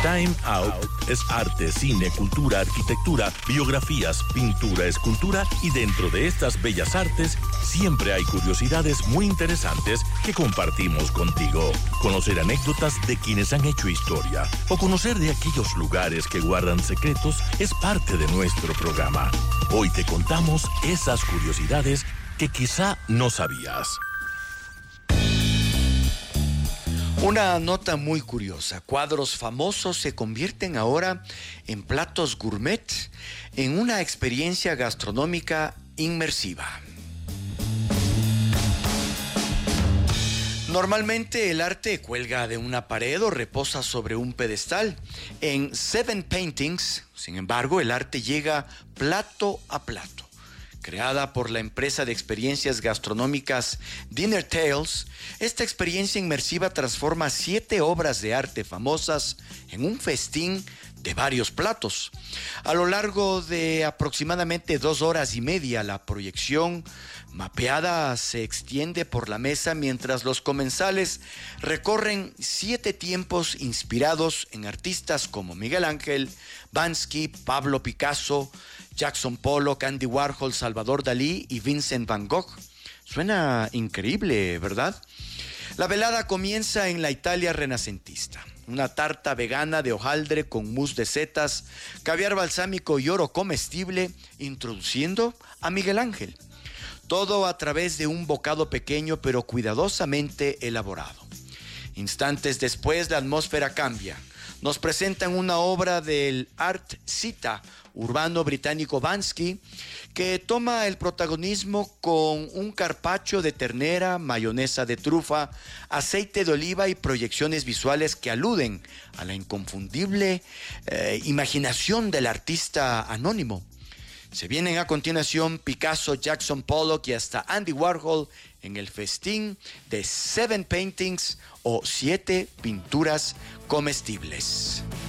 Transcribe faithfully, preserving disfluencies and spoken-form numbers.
Time Out es arte, cine, cultura, arquitectura, biografías, pintura, escultura y dentro de estas bellas artes siempre hay curiosidades muy interesantes que compartimos contigo. Conocer anécdotas de quienes han hecho historia o conocer de aquellos lugares que guardan secretos es parte de nuestro programa. Hoy te contamos esas curiosidades que quizá no sabías. Una nota muy curiosa. Cuadros famosos se convierten ahora en platos gourmet en una experiencia gastronómica inmersiva. Normalmente el arte cuelga de una pared o reposa sobre un pedestal. En Seven Paintings, sin embargo, el arte llega plato a plato. Creada por la empresa de experiencias gastronómicas Dinner Tales, esta experiencia inmersiva transforma siete obras de arte famosas en un festín de varios platos. A lo largo de aproximadamente dos horas y media, la proyección mapeada se extiende por la mesa mientras los comensales recorren siete tiempos inspirados en artistas como Miguel Ángel, Banksy, Pablo Picasso, Jackson Pollock, Andy Warhol, Salvador Dalí y Vincent Van Gogh. Suena increíble, ¿verdad? La velada comienza en la Italia renacentista. Una tarta vegana de hojaldre con mousse de setas, caviar balsámico y oro comestible, introduciendo a Miguel Ángel. Todo a través de un bocado pequeño pero cuidadosamente elaborado. Instantes después, la atmósfera cambia. Nos presentan una obra del Art Cita urbano británico Banksy, que toma el protagonismo con un carpaccio de ternera, mayonesa de trufa, aceite de oliva y proyecciones visuales que aluden a la inconfundible eh, imaginación del artista anónimo. Se vienen a continuación Picasso, Jackson Pollock y hasta Andy Warhol en el festín de Seven Paintings o Siete Pinturas Comestibles.